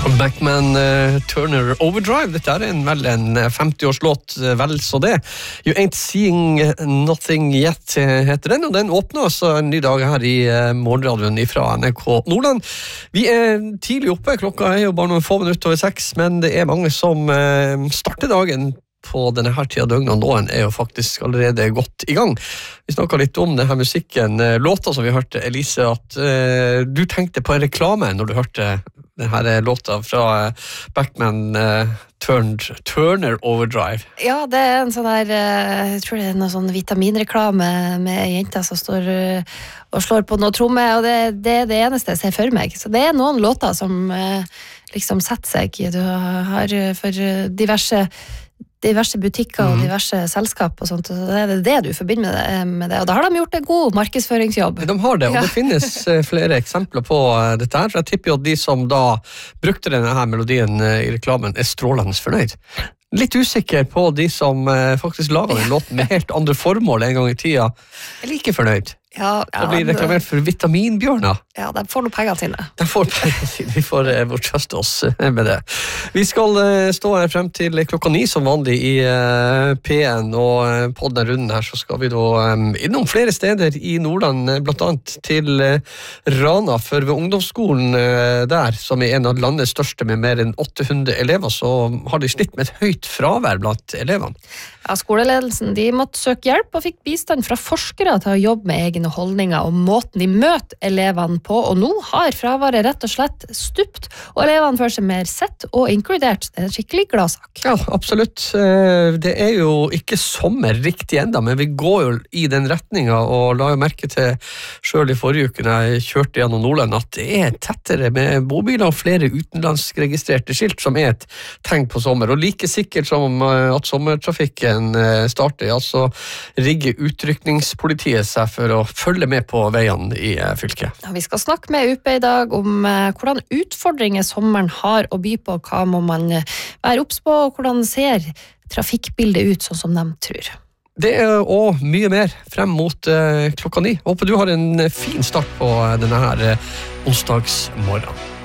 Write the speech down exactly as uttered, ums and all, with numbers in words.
Backman uh, Turner Overdrive. Dette er en, vel en femti-årslåt, vel så det. You Ain't Seeing Nothing Yet heter den, og den åpner altså en ny dag her i uh, morgenradioen fra N R K Nordland. Vi er tidlig oppe, klokka er jo bare noen få minutter over seks, men det er mange som uh, starter dagen på denne her tida døgnet, og noen er jo faktisk allerede godt i gang. Vi snakket litt om denne musikken, låta som vi hørte, Elise, at uh, du tenkte på en reklame når du hørte denne låta fra Backman uh, Turned, Turner Overdrive. Ja, det er en sånn der, uh, jeg tror det er noen sånn vitaminreklame med jenter som står uh, og slår på noe tromme, og det, det er det eneste jeg ser for meg. Så det er noen låter som uh, liksom setter seg. Du har for diverse diverse butikker og diverse selskap og sånt, og det er det du forbinder med det, med det. Og da har de gjort en god markedsføringsjobb. De har det, og ja. Det finnes flere eksempler på dette her, for jeg tipper jo at de som da brukte denne her melodien i reklamen er strålende fornøyd. Litt usikker på de som faktisk lager den låten med helt andre formål en gang i tida. Jeg er like fornøyd. Ja, ja, det blir reklamert for vitaminbjørner. Ja, de får noe penger sine. De får penger sine, vi får uh, trøste oss med det. Vi skal uh, stå her frem til klokka ni som vanlig i uh, P en, og uh, på denne runden her så skal vi da um, innom flere steder i Nordland, blant annet til uh, Rana, for ved ungdomsskolen uh, der, som er en av landets største med mer enn åtte hundre elever, så har de slitt med et høyt fravær blant elevene. Ja, skoleledelsen de måtte søke hjelp og fikk bistand fra forskere til å jobbe med egne holdninger og måten de møter elevene på, og nå har fraværet rett og slett stupt, og elevene føler seg mer sett og inkludert. Det er en skikkelig glad sak. Ja, absolutt. Det er jo ikke sommer riktig enda, men vi går jo i den retningen, og la jo merke til selv i forrige uke når jeg kjørte gjennom Nordland, at det er tettere med bobiler og flere utenlandsregistrerte skilt, som er et tegn på sommer, og like sikkert som at sommertrafikken starter, ja, så rigger utrykningspolitiet seg for å følge med på veiene i fylket. Ja, vi skal snakke med U P i dag om eh, hvordan utfordringer sommeren har å by på, hva må man være obs på, og hvordan ser trafikkbildet ut sånn som de tror. Det er og mye mer frem mot eh, klokka ni. Håper du har en fin start på denne her eh, onsdagsmorgen.